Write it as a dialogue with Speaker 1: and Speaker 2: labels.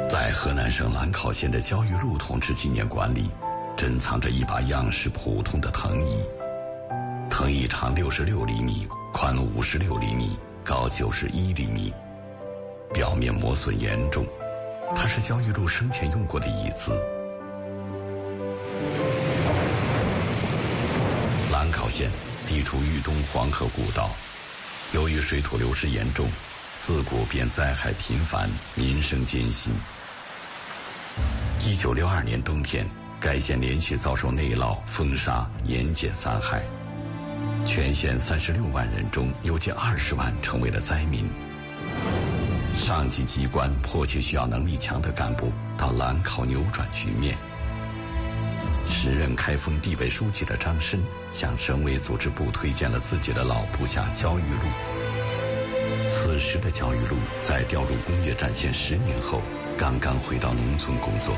Speaker 1: 在河南省兰考县的焦裕禄同志纪念馆里，珍藏着一把样式普通的藤椅。藤椅长66厘米，宽56厘米，高91厘米，表面磨损严重。它是焦裕禄生前用过的椅子。兰考县地处豫东黄河古道，由于水土流失严重，自古便灾害频繁，民生艰辛。1962年冬天，该县连续遭受内涝、风沙、盐碱3害，全县36万人中有近20万成为了灾民。上级机关迫切需要能力强的干部到兰考扭转局面。时任开封地委书记的张申向省委组织部推荐了自己的老部下焦裕禄。此时的焦裕禄在调入工业战线10年后，刚刚回到农村工作。